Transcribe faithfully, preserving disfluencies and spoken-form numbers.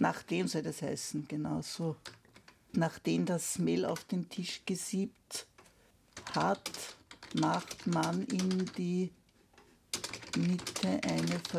Nachdem soll das heißen, genau so. Nachdem das Mehl auf den Tisch gesiebt hat, macht man in die Mitte eine